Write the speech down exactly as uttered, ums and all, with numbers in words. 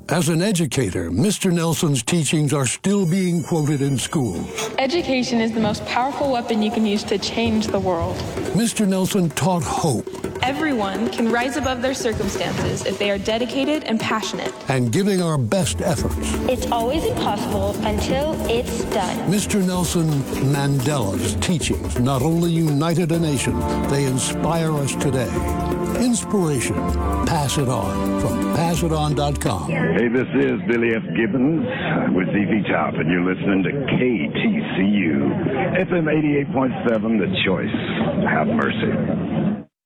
As an educator, Mister Nelson's teachings are still being quoted in schools. Education is the most powerful weapon you can use to change the world. Mister Nelson taught hope. Everyone can rise above their circumstances if they are dedicated and passionate. And giving our best efforts. It's always impossible until it's done. Mister Nelson Mandela's teachings not only united a nation, they inspire us today. Inspiration. Pass it on from pass it on dot com. Hey, this is Billy F. Gibbons with Z Z Top, and you're listening to K T C U, F M eighty-eight point seven, The Choice. Have mercy.